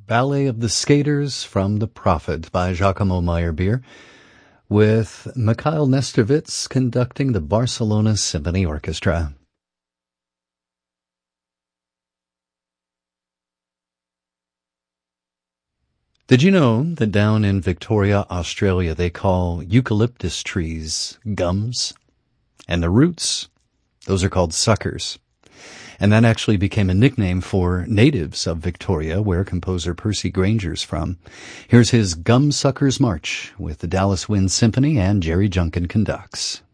Ballet of the Skaters from The Prophet by Giacomo Meyerbeer, with Mikhail Nestervitz conducting the Barcelona Symphony Orchestra. Did you know that down in Victoria, Australia, they call eucalyptus trees gums? And the roots, those are called suckers. And that actually became a nickname for natives of Victoria, where composer Percy Granger's from. Here's his Gum Suckers March with the Dallas Wind Symphony and Jerry Junkin conducts.